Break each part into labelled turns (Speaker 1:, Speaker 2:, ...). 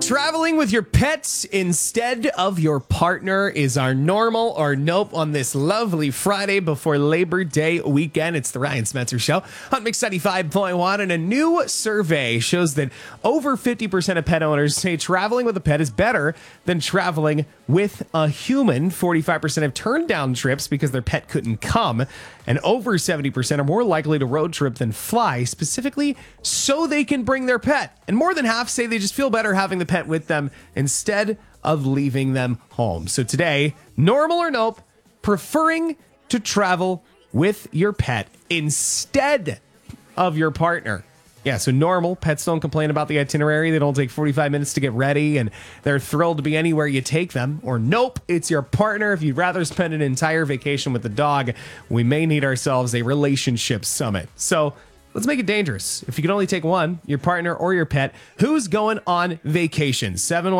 Speaker 1: Traveling with your pets instead of your partner is our normal or nope on this lovely Friday before Labor Day weekend. It's the Ryan Smetzer Show on Mix 95.1, and a new survey shows that over 50% of pet owners say traveling with a pet is better than traveling with a human. 45% have turned down trips because their pet couldn't come, and over 70% are more likely to road trip than fly, specifically so they can bring their pet. And more than half say they just feel better having the pet with them instead of leaving them home. So today, normal or nope, preferring to travel with your pet instead of your partner. Yeah, so normal, pets don't complain about the itinerary. They don't take 45 minutes to get ready, and they're thrilled to be anywhere you take them. Or nope, it's your partner. If you'd rather spend an entire vacation with the dog, we may need ourselves a relationship summit. So let's make it dangerous. If you can only take one, your partner or your pet, who's going on vacation?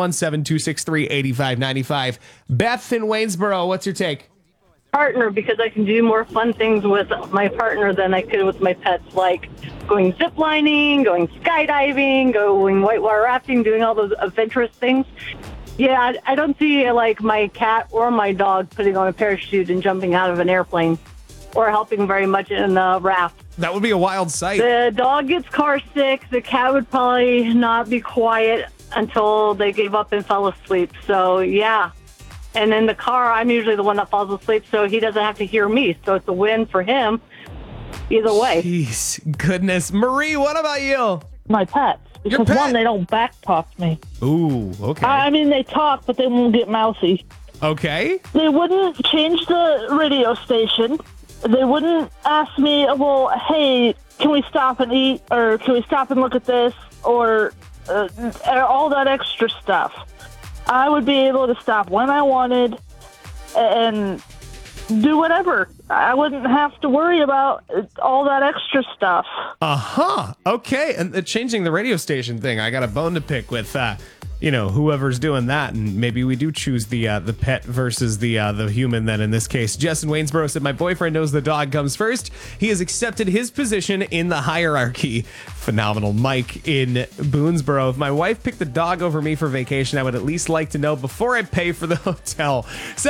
Speaker 1: 717-263-8595. Beth in Waynesboro, what's your take?
Speaker 2: Partner, because I can do more fun things with my partner than I could with my pets, like going ziplining, going skydiving, going whitewater rafting, doing all those adventurous things. Yeah, I don't see like my cat or my dog putting on a parachute and jumping out of an airplane or helping very much in the raft.
Speaker 1: That would be a wild sight.
Speaker 2: The dog gets car sick. The cat would probably not be quiet until they gave up and fell asleep. So, yeah. And in the car, I'm usually the one that falls asleep, so he doesn't have to hear me. So it's a win for him either way.
Speaker 1: Jeez, goodness. Marie, what about you?
Speaker 3: My pets.
Speaker 1: Your
Speaker 3: Because
Speaker 1: pet?
Speaker 3: one, they don't back talk me.
Speaker 1: Ooh, okay.
Speaker 3: I mean, they talk, but they won't get mouthy.
Speaker 1: Okay.
Speaker 3: They wouldn't change the radio station. They wouldn't ask me, well, hey, can we stop and eat? Or can we stop and look at this? Or all that extra stuff. I would be able to stop when I wanted and do whatever. I wouldn't have to worry about all that extra stuff.
Speaker 1: Uh-huh. Okay. And changing the radio station thing, I got a bone to pick with, whoever's doing that. And maybe we do choose the pet versus the human then in this case. Jess in Waynesboro said, my boyfriend knows the dog comes first. He has accepted his position in the hierarchy. Phenomenal. Mike in Boonesboro. If my wife picked the dog over me for vacation, I would at least like to know before I pay for the hotel.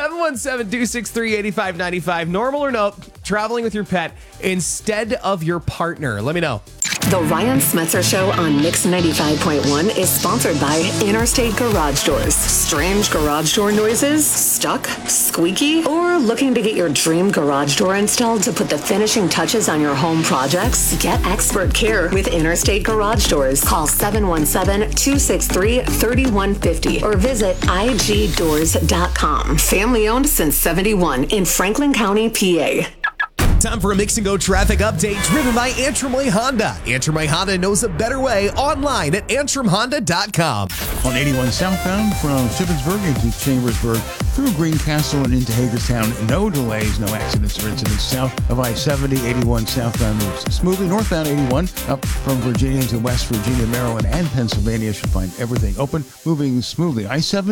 Speaker 1: 717-263-8595. Normal or no, traveling with your pet instead of your partner. Let me know.
Speaker 4: The Ryan Smetzer Show on Mix 95.1 is sponsored by Interstate Garage Doors. Strange garage door noises? Stuck? Squeaky? Or looking to get your dream garage door installed to put the finishing touches on your home projects? Get expert care with Interstate Garage Doors. Call 717-263-3150 or visit igdoors.com. Family owned since 71 in Franklin County, PA.
Speaker 1: Time for a Mix and Go traffic update driven by Antrim Way Honda. Antrim Way Honda knows a better way online at antrimhonda.com.
Speaker 5: On 81 southbound from Shippensburg into Chambersburg through Greencastle and into Hagerstown. No delays, no accidents or incidents south of I-70. 81 southbound moves smoothly. Northbound 81 up from Virginia to West Virginia, Maryland, and Pennsylvania should find everything open, moving smoothly. I-70